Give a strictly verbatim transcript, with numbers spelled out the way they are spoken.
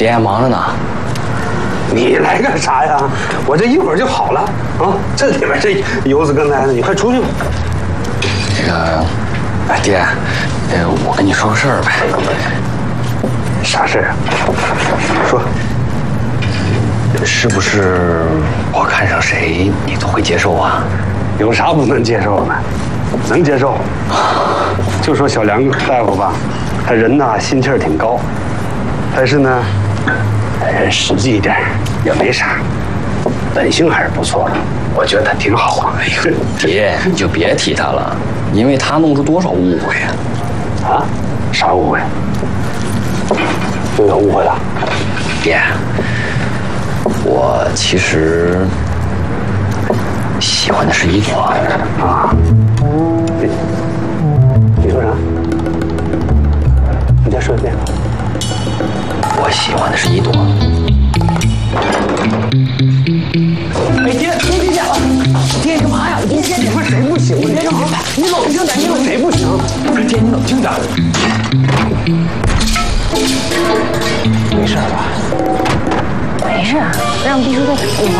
爹忙着呢。 你来干啥呀？我这一会儿就好了啊！这里边这油渍跟来的，你快出去吧。 这个，哎，爹，呃，我跟你说个事儿呗。 啥事儿啊？说。 是不是我看上谁你都会接受啊？ 有啥不能接受的？能接受。就说小梁大夫吧，他人呐心气儿挺高，但是呢，人实际一点也没啥，本性还是不错的。我觉得他挺好啊。 爹，你就别提他了，因为他弄出多少误会啊！ 啊？啥误会？又有误会了？ 爹。我其实喜欢的是一朵啊！你你说啥？你再说一遍。 我喜欢的是一朵。哎，爹，爹别讲了！爹，你干嘛呀？爹，爹，你说谁不行？爹，你你冷静点，你说谁不行？不是爹，你冷静点。 没事吧？ 没事，让秘书再打电话。